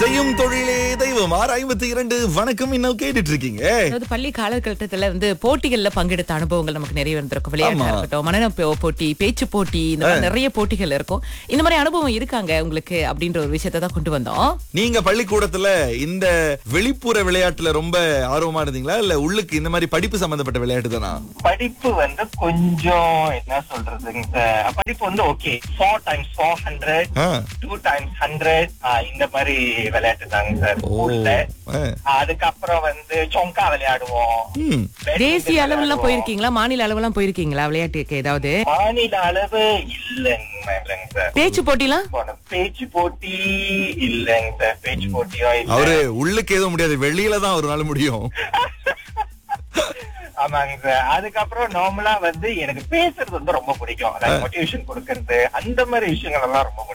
செய்யும் தொழிலே தெய்வம் 6:52 வணக்கம். இன்னும் கேட்டுட்டு இருக்கீங்க. அதாவது பள்ளி காலகட்டத்துல போட்டிகள்ல பங்கெடுத்த அனுபவங்கள் நமக்கு நிறைய வந்திருக்கும். விளையாட்டா இருக்கட்டும், மனநல போட்டி, பேச்சு போட்டி, இந்த மாதிரி நிறைய போட்டிகள் இருக்கும். இந்த மாதிரி அனுபவம் இருக்காங்க உங்களுக்கு அப்படின்ற ஒரு விஷயத்தை தான் கொண்டு வந்தோம். நீங்க பள்ளிக்கூடத்துல இந்த வெளிப்புற விளையாட்டுல ரொம்ப ஆர்வமா இருந்தீங்களா, இல்ல உள்ளுக்கு இந்த மாதிரி படிப்பு சம்பந்தப்பட்ட விளையாட்டு தானா? படிப்பு கொஞ்சம் என்ன சொல்றதுங்க, படிப்பு ஓகே 4 times 400 2 times 100 இந்த மாதிரி விளையாட்டு தாங்க சார் ஊர்ல. அதுக்கப்புறம் சொங்கா விளையாடுவோம். தேசிய அளவுல போயிருக்கீங்களா, மாநில அளவுலாம் போயிருக்கீங்களா விளையாட்டுக்கு ஏதாவது? மாநில அளவு இல்லைங்க சார். பேச்சு போட்டிலாம்? பேச்சு போட்டி இல்லைங்க சார். பேச்சு போட்டியோ அவரு உள்ளுக்கு எதுவும் முடியாது, வெளியில தான் ஒரு நாள் முடியும். ஆமாங்க சார். அதுக்கப்புறம் நார்மலா எனக்கு பேசுறது ரொம்ப பிடிக்கும். மோட்டிவேஷன் கொடுக்கறது அந்த மாதிரி விஷயங்கள் எல்லாம் ரொம்ப பிடிக்கும்.